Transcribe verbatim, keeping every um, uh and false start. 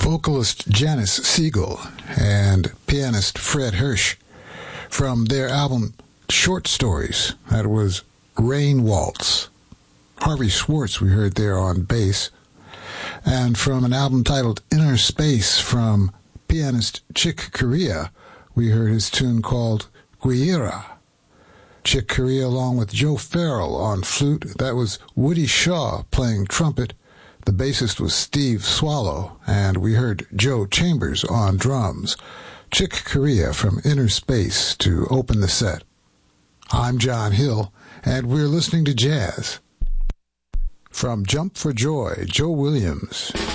vocalist Janice Siegel and pianist Fred Hirsch from their album Short Stories. That was Rain Waltz. Harvey Schwartz we heard there on bass. And from an album titled Inner Space from pianist Chick Corea, we heard his tune called Guira. Chick Corea along with Joe Farrell on flute. That was Woody Shaw playing trumpet. The bassist was Steve Swallow, and we heard Joe Chambers on drums. Chick Corea from Inner Space to open the set. I'm John Hill, and we're listening to jazz. From Jump for Joy, Joe Williams.